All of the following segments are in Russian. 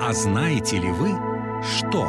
А знаете ли вы, что?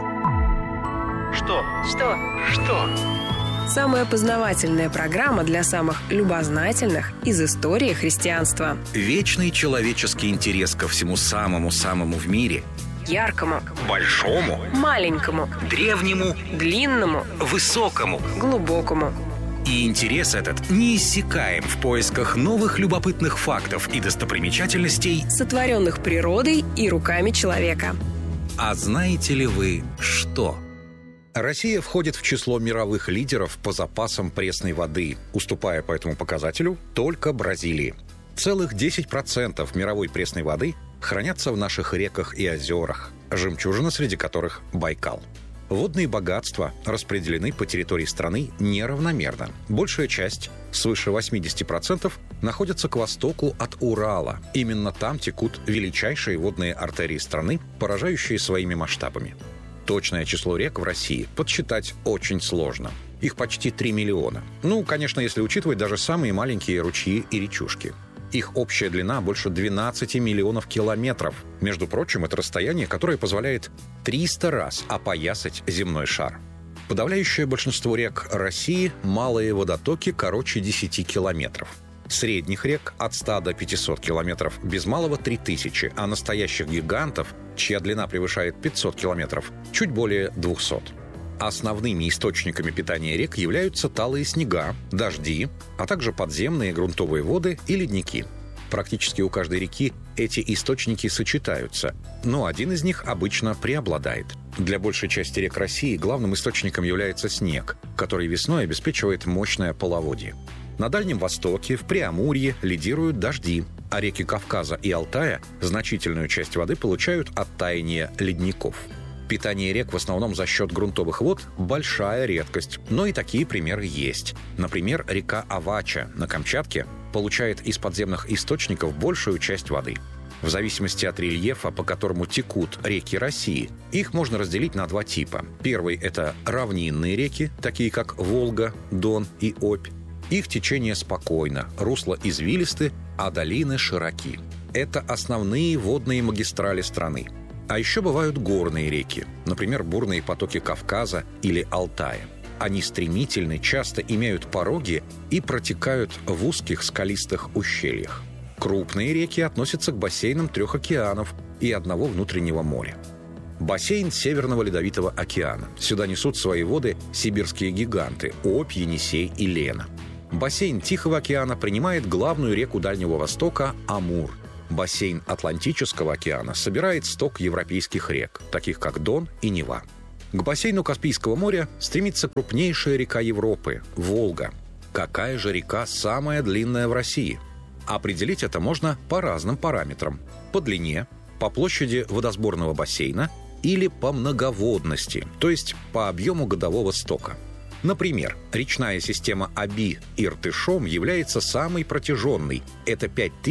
Что? Самая познавательная программа для самых любознательных из истории христианства. Вечный человеческий интерес ко всему самому-самому в мире. Яркому, Большому, маленькому, древнему, длинному, высокому. глубокому. И интерес этот неиссякаем в поисках новых любопытных фактов и достопримечательностей. Сотворенных природой и руками человека. А знаете ли вы, что? Россия входит в число мировых лидеров по запасам пресной воды, уступая по этому показателю только Бразилии. Целых 10% мировой пресной воды хранятся в наших реках и озерах, жемчужина среди которых Байкал. Водные богатства распределены по территории страны неравномерно. Большая часть, свыше 80%, находится к востоку от Урала. Именно там текут величайшие водные артерии страны, поражающие своими масштабами. Точное число рек в России подсчитать очень сложно. Их почти 3 миллиона. Конечно, если учитывать даже самые маленькие ручьи и речушки. Их общая длина больше 12 миллионов километров. Между прочим, это расстояние, которое позволяет 300 раз опоясать земной шар. Подавляющее большинство рек России – малые водотоки короче 10 километров. Средних рек от 100 до 500 километров без малого 3000, а настоящих гигантов, чья длина превышает 500 километров, чуть более 200. Основными источниками питания рек являются талые снега, дожди, а также подземные грунтовые воды и ледники. Практически у каждой реки эти источники сочетаются, но один из них обычно преобладает. Для большей части рек России главным источником является снег, который весной обеспечивает мощное половодье. На Дальнем Востоке, в Преамурье лидируют дожди, а реки Кавказа и Алтая значительную часть воды получают от таяния ледников. Питание рек в основном за счет грунтовых вод – большая редкость, но и такие примеры есть. Например, река Авача на Камчатке получает из подземных источников большую часть воды. В зависимости от рельефа, по которому текут реки России, их можно разделить на два типа. Первый – это равнинные реки, такие как Волга, Дон и Обь. Их течение спокойно, русла извилисты, а долины широки. Это основные водные магистрали страны. А еще бывают горные реки, например, бурные потоки Кавказа или Алтая. Они стремительны, часто имеют пороги и протекают в узких скалистых ущельях. Крупные реки относятся к бассейнам 3 океанов и одного внутреннего моря. Бассейн Северного Ледовитого океана. Сюда несут свои воды сибирские гиганты – Обь, Енисей и Лена. Бассейн Тихого океана принимает главную реку Дальнего Востока – Амур. Бассейн Атлантического океана собирает сток европейских рек, таких как Дон и Нева. К бассейну Каспийского моря стремится крупнейшая река Европы – Волга. Какая же река самая длинная в России? Определить это можно по разным параметрам – по длине, по площади водосборного бассейна или по многоводности, то есть по объему годового стока. Например, речная система Оби-Иртышом является самой протяженной – это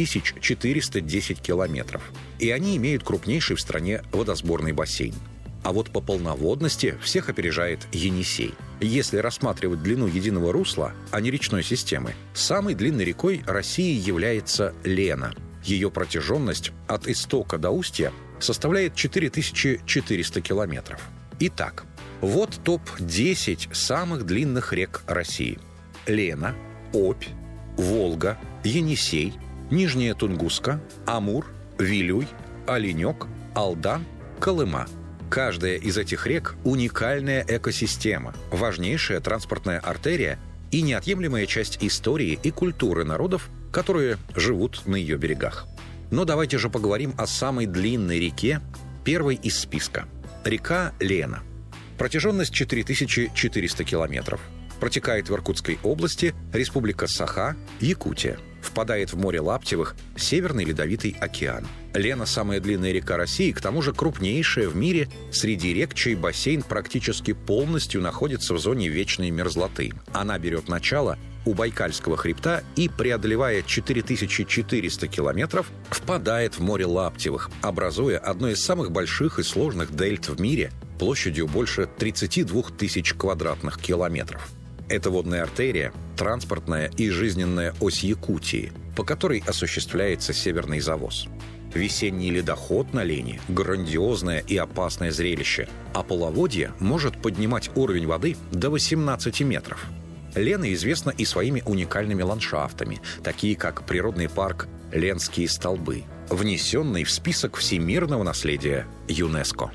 5410 километров. И они имеют крупнейший в стране водосборный бассейн. А вот по полноводности всех опережает Енисей. Если рассматривать длину единого русла, а не речной системы, самой длинной рекой России является Лена. Ее протяженность от истока до устья составляет 4400 километров. Итак, вот топ-10 самых длинных рек России. Лена, Обь, Волга, Енисей, Нижняя Тунгуска, Амур, Вилюй, Оленек, Алдан, Колыма. Каждая из этих рек – уникальная экосистема, важнейшая транспортная артерия и неотъемлемая часть истории и культуры народов, которые живут на ее берегах. Но давайте же поговорим о самой длинной реке, первой из списка. Река Лена. Протяженность 4400 километров. Протекает в Иркутской области, Республика Саха, Якутия. Впадает в море Лаптевых, Северный Ледовитый океан. Лена – самая длинная река России, к тому же крупнейшая в мире среди рек, чей бассейн практически полностью находится в зоне вечной мерзлоты. Она берет начало у Байкальского хребта и, преодолевая 4400 километров, впадает в море Лаптевых, образуя одно из самых больших и сложных дельт в мире площадью больше 32 тысяч квадратных километров. Это водная артерия, транспортная и жизненная ось Якутии, по которой осуществляется северный завоз. Весенний ледоход на Лене – грандиозное и опасное зрелище, а половодье может поднимать уровень воды до 18 метров. Лена известна и своими уникальными ландшафтами, такие как природный парк «Ленские столбы», внесенный в список всемирного наследия ЮНЕСКО.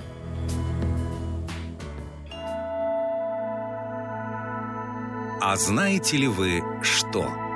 А знаете ли вы что?